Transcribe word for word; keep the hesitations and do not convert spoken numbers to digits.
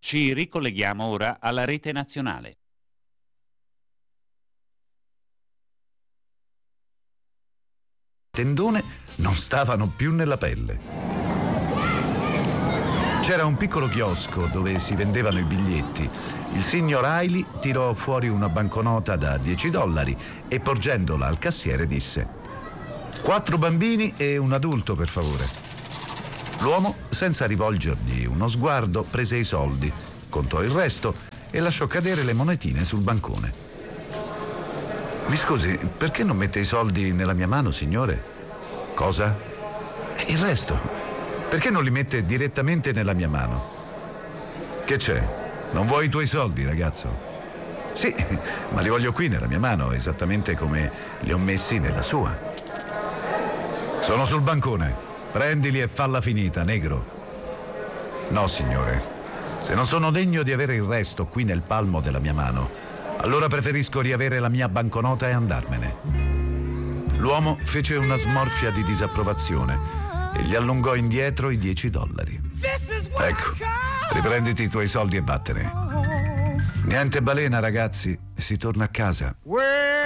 Ci ricolleghiamo ora alla rete nazionale. Tendone non stavano più nella pelle. C'era un piccolo chiosco dove si vendevano i biglietti. Il signor Hailey tirò fuori una banconota da dieci dollari e porgendola al cassiere disse: quattro bambini e un adulto, per favore. L'uomo, senza rivolgergli uno sguardo, prese i soldi, contò il resto e lasciò cadere le monetine sul bancone. Mi scusi, perché non mette i soldi nella mia mano, signore? Cosa? Il resto? Perché non li mette direttamente nella mia mano? Che c'è? Non vuoi i tuoi soldi, ragazzo? Sì, ma li voglio qui nella mia mano, esattamente come li ho messi nella sua. Sono sul bancone. Prendili e falla finita, negro. No, signore. Se non sono degno di avere il resto qui nel palmo della mia mano, allora preferisco riavere la mia banconota e andarmene. L'uomo fece una smorfia di disapprovazione e gli allungò indietro i dieci dollari. Ecco, riprenditi i tuoi soldi e vattene. Niente balena, ragazzi, si torna a casa.